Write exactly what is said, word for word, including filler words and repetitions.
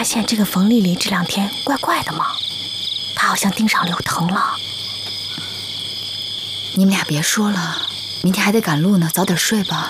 发现这个冯丽丽这两天怪怪的吗？她好像盯上刘腾了。 你们俩别说了，明天还得赶路呢，早点睡吧。